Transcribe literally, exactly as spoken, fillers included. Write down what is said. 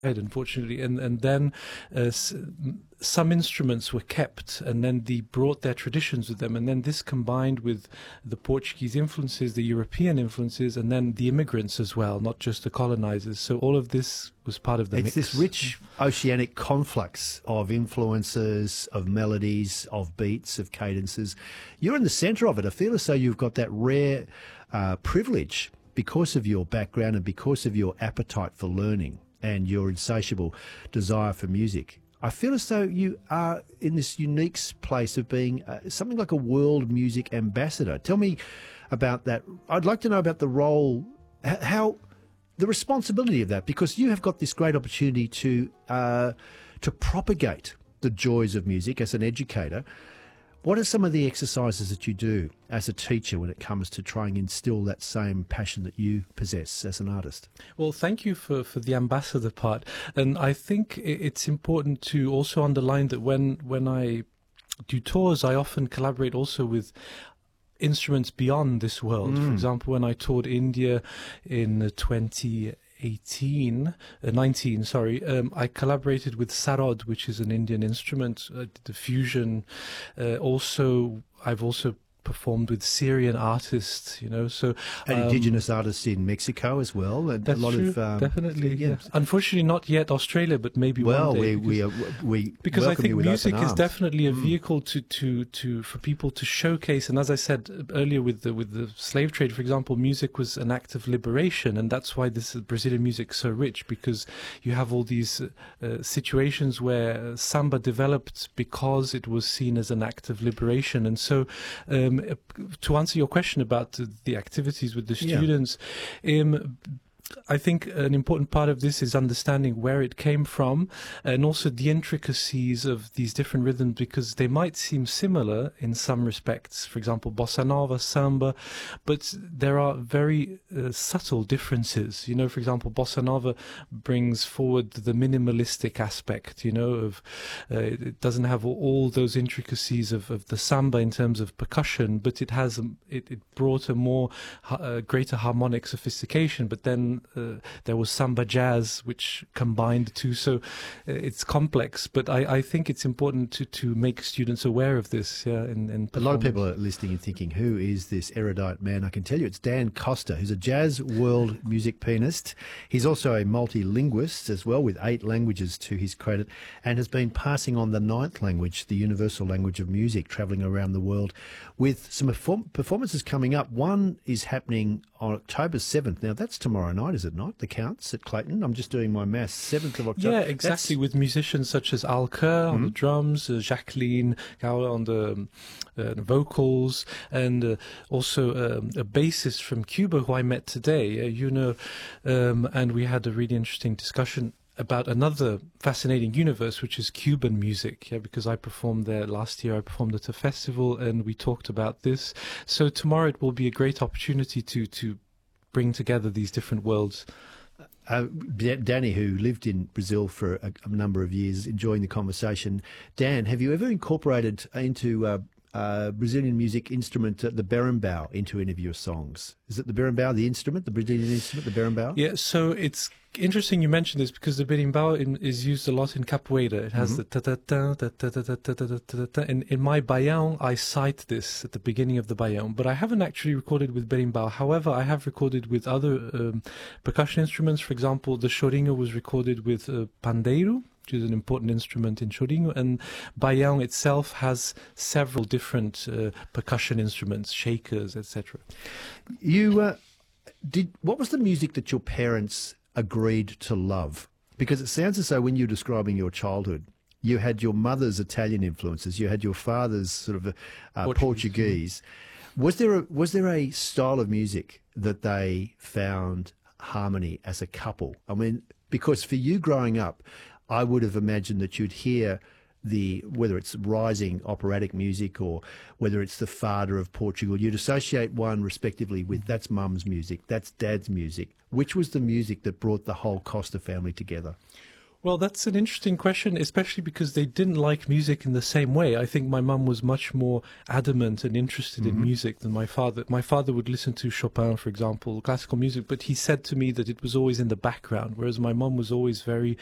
unfortunately, and and then uh, s some instruments were kept, and then they brought their traditions with them, and then this combined with the Portuguese influences, the European influences, and then the immigrants as well, not just the colonizers. So all of this was part of the it's mix. This rich oceanic conflux of influences, of melodies, of beats, of cadences. You're in the centre of it. I feel as though you've got that rare uh, privilege because of your background and because of your appetite for learning and your insatiable desire for music. I feel as though you are in this unique place of being uh, something like a world music ambassador. Tell me about that. I'd like to know about the role, how, the responsibility of that, because you have got this great opportunity to uh, to propagate the joys of music as an educator. What are some of the exercises that you do as a teacher when it comes to trying to instill that same passion that you possess as an artist? Well, thank you for, for the ambassador part. And I think it's important to also underline that when, when I do tours, I often collaborate also with instruments beyond this world. Mm. For example, when I toured India in twenty eighteen, uh, nineteen, sorry, um, I collaborated with sarod, which is an Indian instrument, uh, the fusion. Uh, also, I've also performed with Syrian artists, you know, so and um, indigenous artists in Mexico as well. And that's a lot true, of um, definitely. yeah. Yeah. Unfortunately, not yet Australia, but maybe well, one day. we we we because I think music is definitely a mm. vehicle to to to for people to showcase. And as I said earlier, with the with the slave trade, for example, music was an act of liberation, and that's why this Brazilian music is so rich, because you have all these uh, situations where samba developed because it was seen as an act of liberation. And so, um, to answer your question about the activities with the students, yeah. um, I think an important part of this is understanding where it came from and also the intricacies of these different rhythms, because they might seem similar in some respects. For example, bossa nova, samba, but there are very uh, subtle differences. You know, for example, bossa nova brings forward the minimalistic aspect, you know, of uh, it doesn't have all those intricacies of, of the samba in terms of percussion, but it has, a, it, it brought a more, uh, greater harmonic sophistication, but then Uh, there was samba jazz, which combined the two, so uh, it's complex. But I, I think it's important to, to make students aware of this. Yeah, in, in a lot of people are listening and thinking, who is this erudite man? I can tell you it's Dan Costa, who's a jazz world music pianist. He's also a multilinguist as well, with eight languages to his credit, and has been passing on the ninth language, the universal language of music, travelling around the world with some perform performances coming up. One is happening on October seventh. Now, that's tomorrow night, is it not? The Counts at Clayton. I'm just doing my maths. seventh of October. Yeah, exactly. That's... with musicians such as Al Kerr on mm-hmm. the drums, uh, Jacqueline Gower on the um, uh, vocals, and uh, also um, a bassist from Cuba who I met today, uh, you know, um, and we had a really interesting discussion about another fascinating universe, which is Cuban music, yeah, because I performed there last year. I performed at a festival and we talked about this. So tomorrow it will be a great opportunity to to bring together these different worlds. Uh, Danny, who lived in Brazil for a, a number of years, enjoying the conversation. Dan, have you ever incorporated into uh, uh, Brazilian music instrument, uh, the berimbau, into any of your songs? Is it the berimbau, the instrument, the Brazilian instrument, the berimbau? Yeah, so it's interesting you mentioned this, because the berimbau in, is used a lot in capoeira. It has mm-hmm. the ta-ta-ta, ta-ta-ta-ta-ta-ta-ta. In, in my baião, I cite this at the beginning of the baião, but I haven't actually recorded with berimbau. However, I have recorded with other um, percussion instruments. For example, the chorinho was recorded with uh, pandeiro, which is an important instrument in chorinho, and baião itself has several different uh, percussion instruments, shakers, et cetera. You uh, did. What was the music that your parents agreed to love? Because it sounds as though when you're describing your childhood, you had your mother's Italian influences, you had your father's sort of uh, Portuguese. Portuguese. Was there a, was there a style of music that they found harmony as a couple? I mean, because for you growing up, I would have imagined that you'd hear the, whether it's rising operatic music or whether it's the fado of Portugal, you'd associate one respectively with that's mum's music, that's dad's music. Which was the music that brought the whole Costa family together? Well, that's an interesting question, especially because they didn't like music in the same way. I think my mum was much more adamant and interested mm-hmm. in music than my father. My father would listen to Chopin, for example, classical music, but he said to me that it was always in the background, whereas my mum was always very